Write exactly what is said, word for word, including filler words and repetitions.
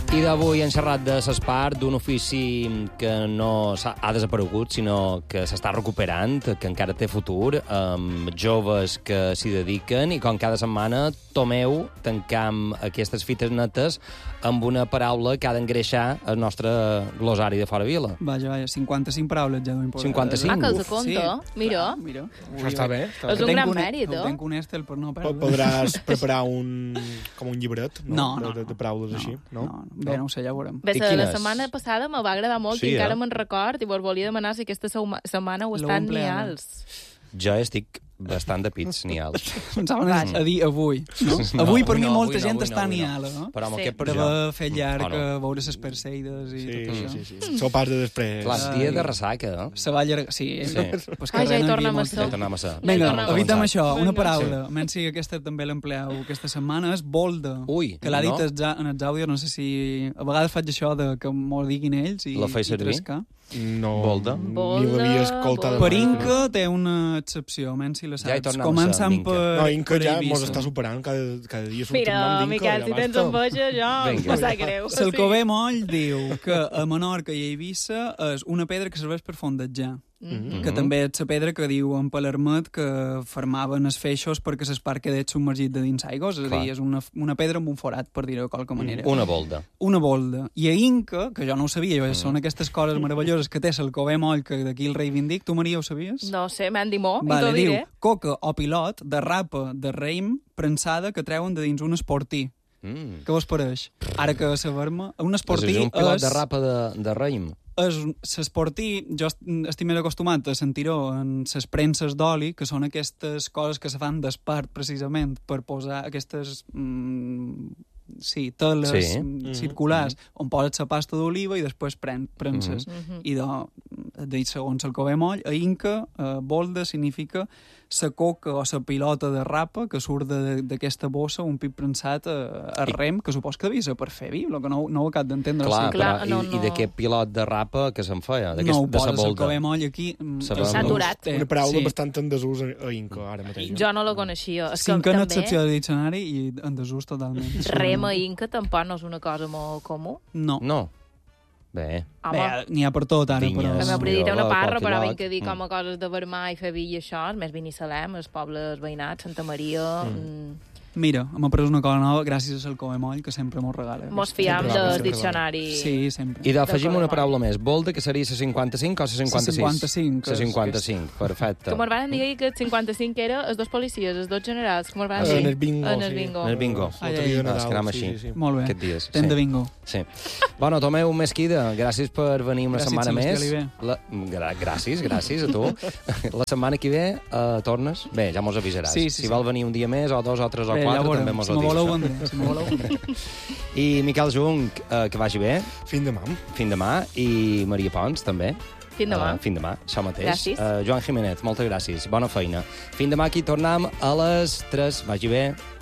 I d'avui hem xerrat de l'espart, d'un ofici que no ha desaparegut, sinó que s'està recuperant, que encara té futur, amb joves que s'hi dediquen, i com cada setmana, Tomeu, tancam aquestes fites netes amb una paraula que ha d'engreixar el nostre glosari de fora vila. Vaja, vaja, cinquanta-cinc paraules ja d'ho cinquanta-cinc? Ah, que els compto. Sí, Mira. Clar, mira. Això està bé. Està És bé. un gran una, mèrit, ho eh? tenc un Estel per no perdre. Podràs preparar un, com un llibret, no? No, no. De, de, de paraules no, així, no? no? no. Bé, no ho sé, ja ho veurem. Bé, I la quines? setmana passada me va agradar molt, Sí, i encara eh? me'n record, i vos volia demanar si aquesta seuma- setmana ho L'heu estan empleada. nials. Jo estic bastant de pits nials. Pensaven a dir avui. No? No, avui per avui mi no, molta avui no, gent avui no, està avui no. niala, no? Però amb Sí. aquest per jo. D'haver fet llarg, Oh, no. veure les perseides i Sí, tot això. sí, sí, sí. Sopars de després. Clar, Ai. dia de ressaca, eh? Se va allargar... Sí, Sí. Pues Ai, ja hi res, no tornem havia a molt ser. Ja tornem a ser. Vinga, tornem a evitem començar. això. Una Vinga. paraula. Sí. Menys si aquesta també l'empleeu aquesta setmana, és bolda. Ui, que l'ha dit no? els ja- en els àudios, no sé si... A vegades faig això de que m'ho diguin ells i, La feis i servir? trescar. No, Bolda. ni Bolda, l'havia escoltat. bolda. Per Inca té una excepció, menys si la Ja hi saps. tornem a Començant ser amb per, No, Inca per ja Eivissa. mos està superant. Cada, cada dia surt Mira, un nom d'Inca. Miquel, si tens enveja, jo Vinga. em sap greu. L'Alcover Moll diu que a Menorca i a Eivissa és una pedra que serveix per fondejar. Mm. Que també és la pedra que diu en Palermet que formaven els feixos perquè l'espart quedés submergit de dins aigües. És a Clar. dir, és una, una pedra amb un forat, per dir-ho de qualque manera. Una bolda. Una bolda. I a Inca, que jo no ho sabia, mm. són aquestes coses meravelloses que té l'Alcover Moll, que d'aquí el reivindic. Tu, Maria, ho sabies? No sé, m'han dit molt, i Vale, t'ho diu, diré. coca o pilot de rapa de raïm prensada que treuen de dins un esportí. Mm. Què vos pareix? Ara que saber-me... Un esportí És un pilot és... de rapa de, de raïm. és l'esportí, jo est- estic més acostumat a sentir-ho en les premses d'oli, que són aquestes coses que se fan d'espart, precisament, per posar aquestes... Mm, sí, teles Sí. mm, circulars, on poses la pasta d'oliva i després pren, premses. Mhm. I de, de, segons el Cové Moll, a Inca, eh, bolda significa la coca o la pilota de rapa que surt de- d'aquesta bossa, un pit prensat a, a rem, que supos que devia ser per fer vi, el que no, no ho acabo d'entendre. Clar, sí. Clar, però no, i, no. i d'aquest pilot de rapa que se'n feia? No ho D'aquest- de sa poses el bolda? Cové Moll aquí. mm, S'ha és S'ha aturat. té, Una paraula sí. bastant en desús a, a Inca, ara mateix. Jo no la coneixia. És que Cinquena també excepció de diccionari i en desús totalment. rem a Inca tampoc no és una cosa molt comú. No. No. Bé. Home, Bé, n'hi ha per tot ara, Vinyes. però... el meu Sí, predit té una a parra, qualque però lloc. vinc a dir Mm. com a coses de vermar i fer vi i això, és més Binissalem, els pobles veïnats, Santa Maria... Mm. Mira, hem après una cosa nova gràcies al Cové Moll, que sempre mos regala. Mos fiam Sempre va, del sempre va. diccionari. Sí, sempre. I d'afegim D'acord, una Marc. paraula més. Bolda, que seria la cinquanta-cinc o la cinquanta-sis? cinquanta-cinc, La és- cinquanta-cinc, perfecte. Que mos van dir que el cinquanta-cinc era els dos policies, els dos generals, que mos van Ah, dir. en el bingo, En el sí. bingo. En el bingo. Ai, Loteria ai. de Ah, és Nadal, que anem sí, així. sí, sí. Molt bé. Aquests dies. Temps sí. de bingo. Sí. Bueno, Tomeu Mesquida, gràcies per venir una Gràcies, setmana més. Sebastià La... Gra gràcies, gràcies a tu. La setmana que ve uh, tornes? Bé, ja mos avisaràs. Sí, sí, si sí. vol venir un dia més, o dos, o tres, o Bé, quatre, ja veurem. també mos Si ho me dius. voleu vendré, si me voleu vendré. I Miquel Jung, uh, que vagi bé, Fin de mam. fin demà, i Maria Pons, també. Fins demà. Uh, fin demà, això mateix. Gràcies. Uh, Joan Jiménez, moltes gràcies. Bona feina. Fin demà aquí tornem a les tres. Vagi bé.